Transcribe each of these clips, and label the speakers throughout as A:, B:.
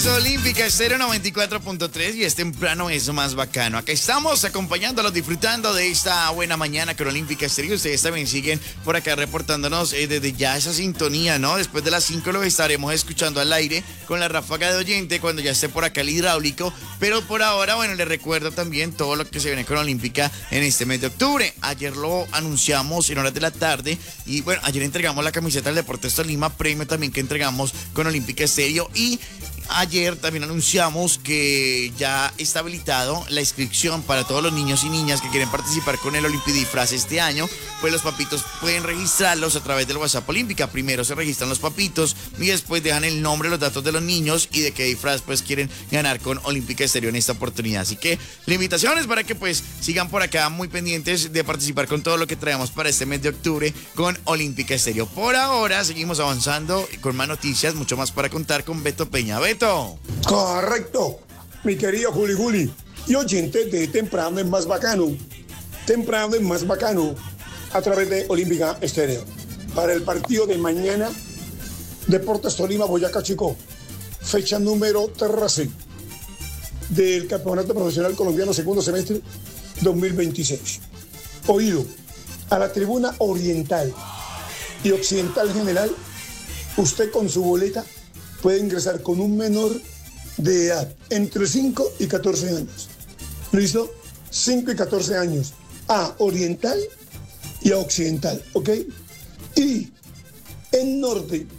A: Olímpica Estéreo 94.3 y es temprano, es más bacano. Acá estamos acompañándolos, disfrutando de esta buena mañana con Olímpica Estéreo. Ustedes también siguen por acá reportándonos desde ya esa sintonía, ¿no? Después de las 5 lo estaremos escuchando al aire con la ráfaga de oyente cuando ya esté por acá el hidráulico. Pero por ahora, bueno, les recuerdo también todo lo que se viene con Olímpica en este mes de octubre. Ayer lo anunciamos en horas de la tarde y bueno, ayer entregamos la camiseta del Deportes Tolima, premio también que entregamos con Olímpica Estéreo, y ayer también anunciamos que ya está habilitado la inscripción para todos los niños y niñas que quieren participar con el Olimpidisfraz este año. Pues los papitos pueden registrarlos a través del WhatsApp Olímpica. Primero se registran los papitos y después dejan el nombre, los datos de los niños y de qué disfraz pues quieren ganar con Olímpica Estéreo en esta oportunidad. Así que la invitación es para que pues sigan por acá muy pendientes de participar con todo lo que traemos para este mes de octubre con Olímpica Estéreo. Por ahora seguimos avanzando con más noticias, mucho más para contar con Beto Peña. Beto.
B: Correcto, mi querido Juli. Y oyentes de Temprano es más bacano. Temprano es más bacano a través de Olímpica Estéreo. Para el partido de mañana, Deportes Tolima, Boyacá Chico, fecha número 13 del Campeonato Profesional Colombiano segundo semestre 2026. Oído, a la tribuna oriental y occidental general, usted con su boleta puede ingresar con un menor de edad entre 5 y 14 años. ¿Listo? 5 y 14 años a oriental y a occidental, ¿ok? Y en norte,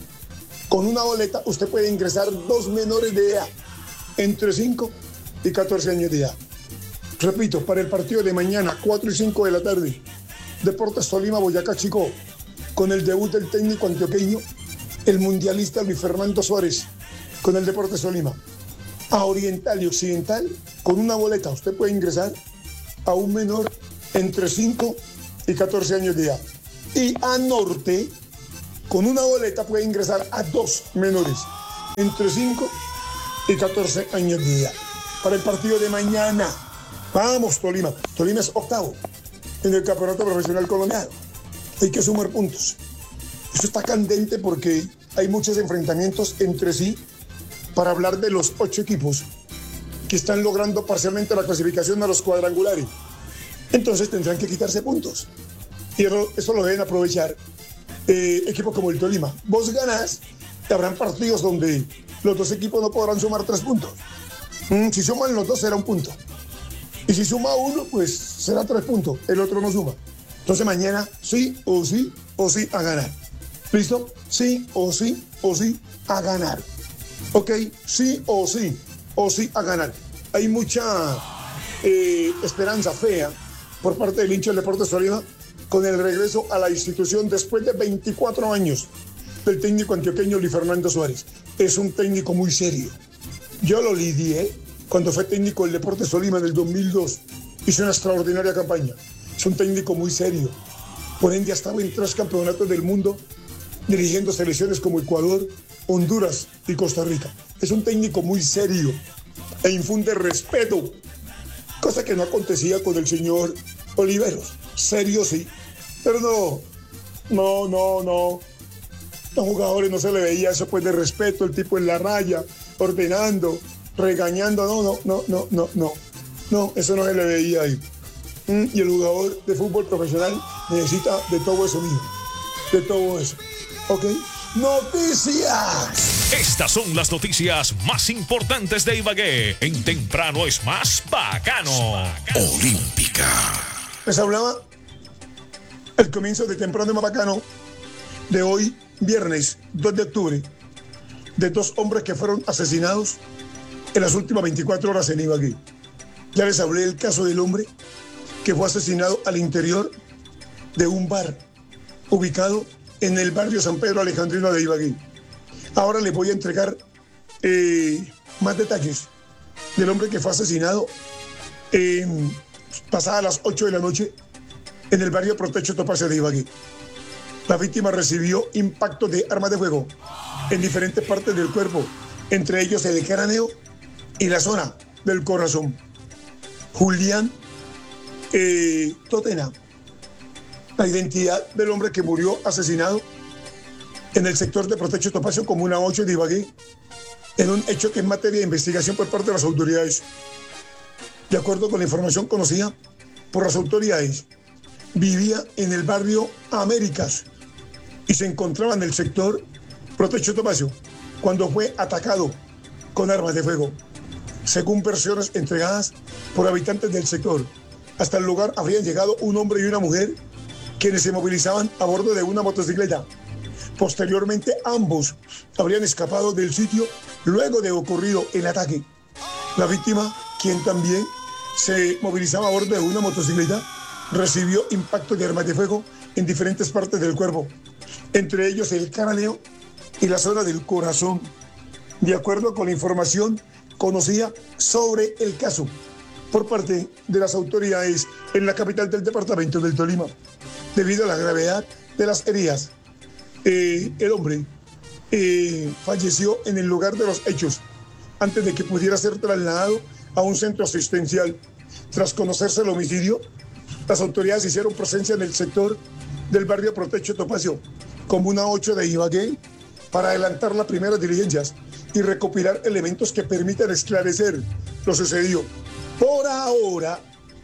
B: con una boleta, usted puede ingresar 2 menores de edad entre 5 y 14 años de edad. Repito, para el partido de mañana, 4 y 5 de la tarde, Deportes Tolima, Boyacá Chico, con el debut del técnico antioqueño, el mundialista Luis Fernando Suárez, con el Deportes Tolima. A oriental y occidental, con una boleta, usted puede ingresar a un menor entre 5 y 14 años de edad. Y a norte, con una boleta, puede ingresar a 2 menores entre 5 y 14 años de edad. Para el partido de mañana, vamos Tolima. Tolima es octavo en el Campeonato Profesional Colombiano. Hay que sumar puntos. Eso está candente porque hay muchos enfrentamientos entre sí para hablar de los 8 equipos que están logrando parcialmente la clasificación a los cuadrangulares. Entonces tendrán que quitarse puntos. Y eso lo deben aprovechar equipos como el Tolima. Vos ganás, habrán partidos donde los 2 equipos no podrán sumar 3 puntos. Si suman los 2 será 1 punto. Y si suma 1, pues será 3 puntos. El otro no suma. Entonces mañana sí o sí a ganar. ¿Listo? Sí o sí a ganar. ¿Ok? Sí o sí a ganar. Hay mucha esperanza fea por parte del hincha del Deportes Tolima con el regreso a la institución después de 24 años del técnico antioqueño Luis Fernando Suárez. Es un técnico muy serio. Yo lo lidié cuando fue técnico del Deportes Tolima en el 2002. Hizo una extraordinaria campaña. Es un técnico muy serio. Por ende, ha estado en 3 campeonatos del mundo dirigiendo selecciones como Ecuador, Honduras y Costa Rica. Es un técnico muy serio e infunde respeto, cosa que no acontecía con el señor Oliveros. Serio sí, pero no. Los jugadores no se le veía eso pues de respeto, el tipo en la raya, ordenando, regañando, no, eso no se le veía ahí. Y el jugador de fútbol profesional necesita de todo eso mismo, de todo eso. ¿Ok? ¡Noticias!
C: Estas son las noticias más importantes de Ibagué. En Temprano es más bacano. Olímpica.
B: Les hablaba el comienzo de Temprano es más bacano de hoy, viernes 2 de octubre, de 2 hombres que fueron asesinados en las últimas 24 horas en Ibagué. Ya les hablé del caso del hombre que fue asesinado al interior de un bar ubicado en el barrio San Pedro Alejandrino de Ibagué. Ahora les voy a entregar más detalles del hombre que fue asesinado pasadas las 8 de la noche en el barrio Protecho Topacio de Ibagué. La víctima recibió impactos de armas de fuego en diferentes partes del cuerpo, entre ellos el cráneo y la zona del corazón. Julián Totena, la identidad del hombre que murió asesinado en el sector de Protecho Topacio, Comuna 8 de Ibagué, en un hecho que es materia de investigación por parte de las autoridades. De acuerdo con la información conocida por las autoridades, vivía en el barrio Américas y se encontraba en el sector Protecho Topacio cuando fue atacado con armas de fuego. Según versiones entregadas por habitantes del sector, hasta el lugar habrían llegado un hombre y una mujer quienes se movilizaban a bordo de una motocicleta. Posteriormente, ambos habrían escapado del sitio luego de ocurrido el ataque. La víctima, quien también se movilizaba a bordo de una motocicleta, recibió impactos de armas de fuego en diferentes partes del cuerpo, entre ellos el cráneo y la zona del corazón, de acuerdo con la información conocida sobre el caso por parte de las autoridades en la capital del departamento del Tolima. Debido a la gravedad de las heridas, el hombre falleció en el lugar de los hechos antes de que pudiera ser trasladado a un centro asistencial. Tras conocerse el homicidio, las autoridades hicieron presencia en el sector del barrio Protecho Topacio, Comuna 8 de Ibagué, para adelantar las primeras diligencias y recopilar elementos que permitan esclarecer lo sucedido. Por ahora,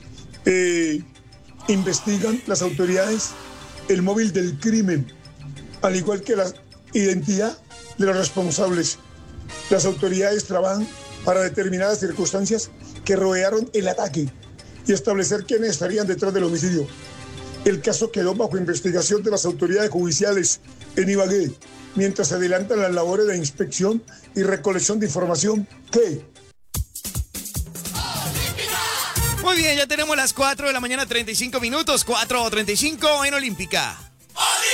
B: investigan las autoridades el móvil del crimen, al igual que la identidad de los responsables. Las autoridades trabajan para determinadas circunstancias que rodearon el ataque y establecer quiénes estarían detrás del homicidio. El caso quedó bajo investigación de las autoridades judiciales en Ibagué, mientras se adelantan las labores de inspección y recolección de información que...
A: Muy bien, ya tenemos las 4 de la mañana, 35 minutos, 4:35 en Olímpica.